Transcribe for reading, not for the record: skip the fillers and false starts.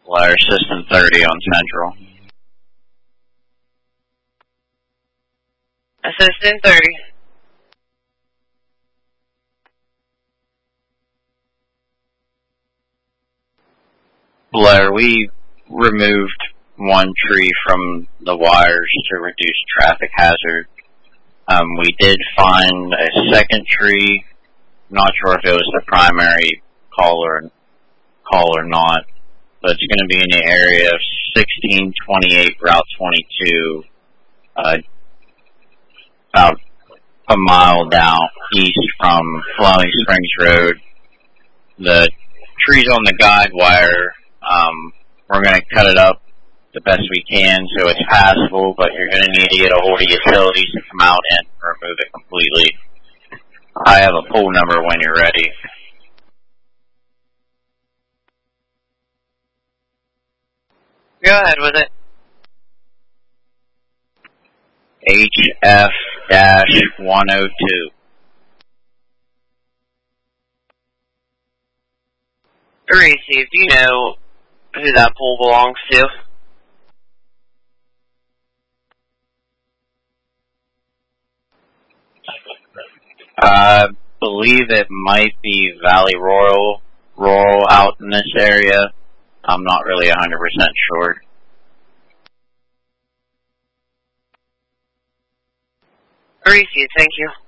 Blair, System 30 on Central. Assistant 30. Blair, we removed one tree from the wires to reduce traffic hazard. We did find a second tree. Not sure if it was the primary call or not, but it's going to be in the area of 1628 Route 22, about a mile down east from Flowing Springs Road. The tree's on the guide wire. We're going to cut it up the best we can so it's passable, but you're going to need to get a hold of utilities to come out and remove it completely. I have a pool number when you're ready. Go ahead with it. HF-102. Reese, do you know who that pool belongs to? I believe it might be Valley Rural out in this area. I'm not really 100% sure. Reese, thank you.